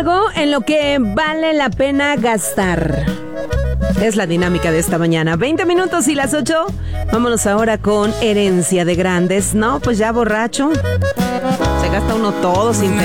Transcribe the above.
algo en lo que vale la pena gastar? Es la dinámica de esta mañana. 20 minutos y las 8. Vámonos ahora con herencia de grandes. No, pues ya borracho. Se gasta uno todo sin